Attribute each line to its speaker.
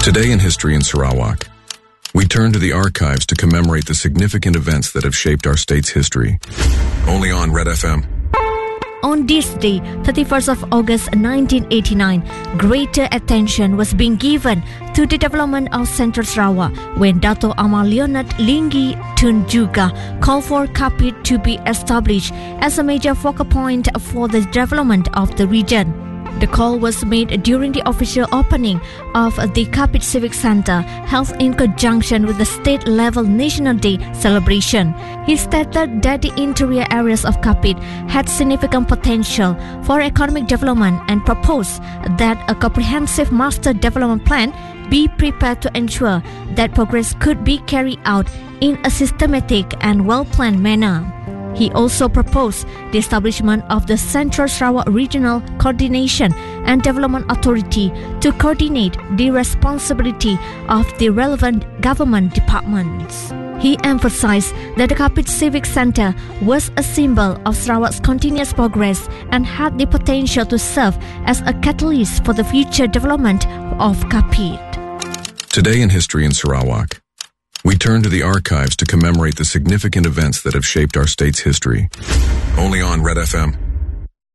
Speaker 1: Today in History in Sarawak, we turn to the archives to commemorate the significant events that have shaped our state's history. Only on Red FM.
Speaker 2: On this day, 31st of August 1989, greater attention was being given to the development of Central Sarawak when Dato' Amar Leonard Linggi Tun Juga called for Kapit to be established as a major focal point for the development of the region. The call was made during the official opening of the Kapit Civic Center, held in conjunction with the state-level National Day celebration. He stated that the interior areas of Kapit had significant potential for economic development and proposed that a comprehensive master development plan be prepared to ensure that progress could be carried out in a systematic and well-planned manner. He also proposed the establishment of the Central Sarawak Regional Coordination and Development Authority to coordinate the responsibility of the relevant government departments. He emphasized that the Kapit Civic Center was a symbol of Sarawak's continuous progress and had the potential to serve as a catalyst for the future development of Kapit.
Speaker 1: Today in History in Sarawak, we turn to the archives to commemorate the significant events that have shaped our state's history. Only on Red FM.